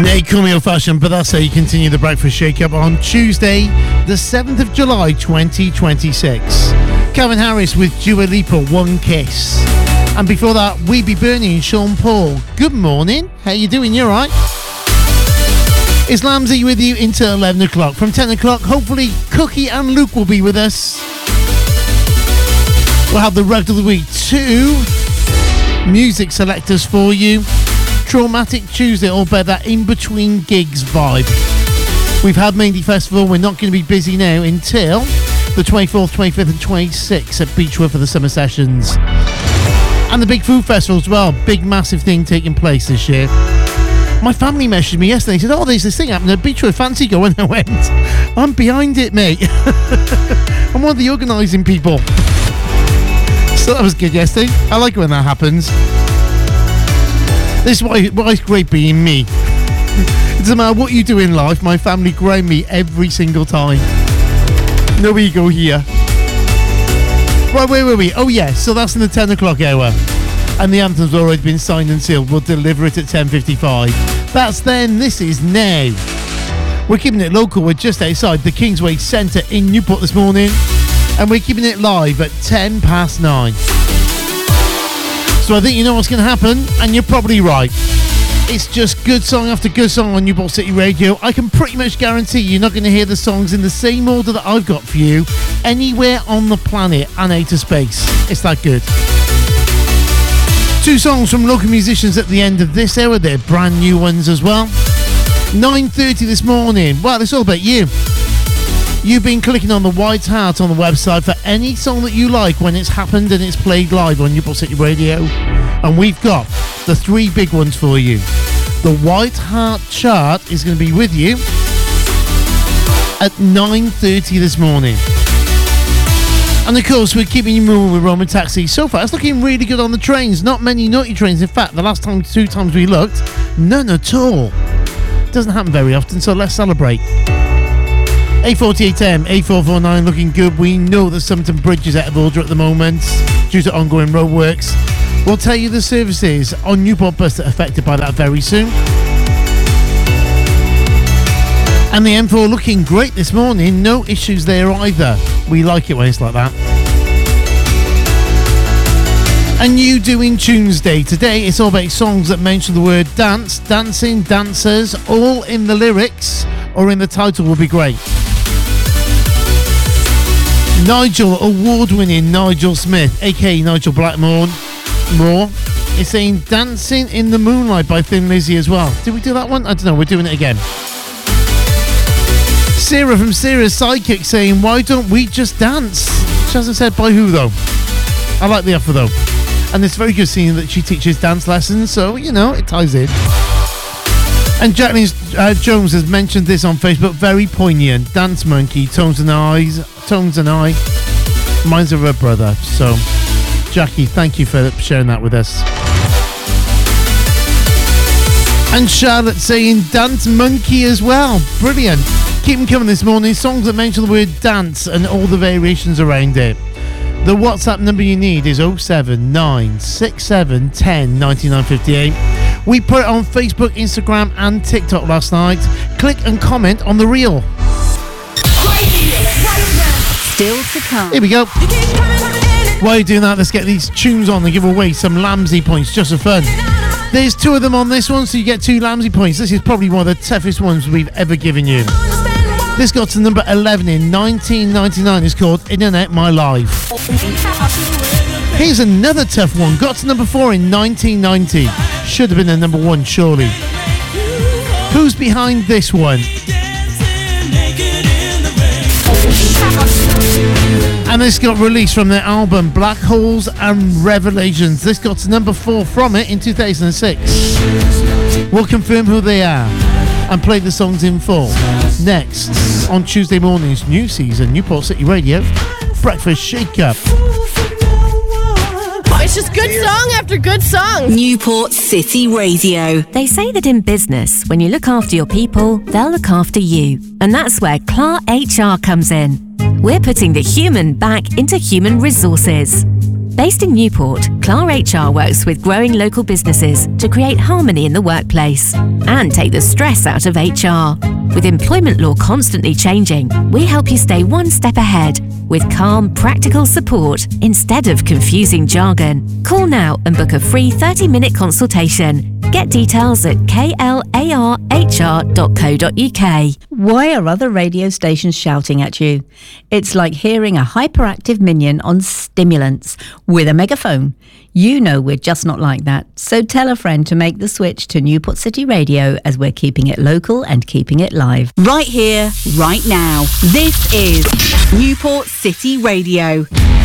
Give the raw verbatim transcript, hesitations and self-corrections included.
Nay, call me old fashioned, but that's how you continue the breakfast shake up on Tuesday, the seventh of July, twenty twenty-six. Calvin Harris with Dua Lipa, One Kiss. And before that, Weeby Bernie and Sean Paul. Good morning. How you doing? You alright? It's Lamsey with you until eleven o'clock. From ten o'clock, hopefully Cookie and Luke will be with us. We'll have the Rug of the Week, two music selectors for you. Traumatic Tuesday, all about that in-between gigs vibe. We've had Maindy Festival. We're not going to be busy now until the twenty-fourth, twenty-fifth and twenty-sixth at Beechwood for the summer sessions. And the Big Food Festival as well. Big, massive thing taking place this year. My family messaged me yesterday. Said, oh, there's this thing happening at Beechwood. Fancy going? I went, I'm behind it, mate. I'm one of the organising people. So that was good yesterday. I like it when that happens. This is why, why it's great being me. It doesn't matter what you do in life, my family ground me every single time. No ego here. Right, where were we? Oh yeah, so that's in the ten o'clock hour. And the anthem's already been signed and sealed. We'll deliver it at ten fifty-five. That's then, this is now. We're keeping it local. We're just outside the Kingsway Centre in Newport this morning. And we're keeping it live at ten past nine. So I think you know what's going to happen, and you're probably right. It's just good song after good song on Newport City Radio. I can pretty much guarantee you're not going to hear the songs in the same order that I've got for you anywhere on the planet and outer space. It's that good. Two songs from local musicians at the end of this hour. They're brand new ones as well. nine thirty this morning. Well, it's all about you. You've been clicking on the white heart on the website for any song that you like when it's happened and it's played live on Newport City Radio. And we've got the three big ones for you. The White Heart chart is going to be with you at nine thirty this morning. And of course, we're keeping you moving with Roman Taxi. So far, it's looking really good on the trains. Not many naughty trains. In fact, the last time, two times we looked, none at all. Doesn't happen very often, so let's celebrate. A forty-eight M, A four forty-nine looking good. We know that Somerton Bridge is out of order at the moment due to ongoing roadworks. We'll tell you the services on Newport Bus that are affected by that very soon. And the M four looking great this morning. No issues there either. We like it when it's like that. And you doing Tuesday. Today it's all about songs that mention the word dance, dancing, dancers, all in the lyrics or in the title will be great. Nigel, award-winning Nigel Smith, aka Nigel Blackmore, more, is saying Dancing in the Moonlight by Thin Lizzy as well. Did we do that one? I don't know, we're doing it again. Sarah from Sarah's Sidekick saying, why don't we just dance? She hasn't said by who though. I like the offer though. And it's very good seeing that she teaches dance lessons, so, you know, it ties in. And Jacqueline uh, Jones has mentioned this on Facebook, very poignant. Dance Monkey, Tones and Eyes, Tones and I. Mine's of her brother. So, Jackie, thank you for sharing that with us. And Charlotte saying Dance Monkey as well. Brilliant. Keep them coming this morning. Songs that mention the word dance and all the variations around it. The WhatsApp number you need is oh seven nine six seven one oh nine nine five eight. We put it on Facebook, Instagram and TikTok last night. Click and comment on the reel. Still to come. Here we go. While you're doing that, let's get these tunes on and give away some Lamsey points just for fun. There's two of them on this one, so you get two Lamsey points. This is probably one of the toughest ones we've ever given you. This got to number eleven in nineteen ninety-nine. It's called Internet My Life. Here's another tough one. Got to number four in nineteen ninety. Should have been a number one, surely. Who's behind this one? And this got released from their album Black Holes and Revelations. This got to number four from it in two thousand six. We'll confirm who they are and play the songs in full next on Tuesday morning's new season Newport City Radio Breakfast Shake Up. It's just good song after good song. Newport City Radio. They say that in business, when you look after your people, they'll look after you. And that's where Clark H R comes in. We're putting the human back into human resources. Based in Newport, Clar H R works with growing local businesses to create harmony in the workplace and take the stress out of H R. With employment law constantly changing, we help you stay one step ahead with calm, practical support instead of confusing jargon. Call now and book a free thirty-minute consultation. Get details at k l a r h r dot co dot u k. Why are other radio stations shouting at you? It's like hearing a hyperactive minion on stimulants with a megaphone. You know we're just not like that. So tell a friend to make the switch to Newport City Radio, as we're keeping it local and keeping it live. Right here, right now. This is Newport City Radio.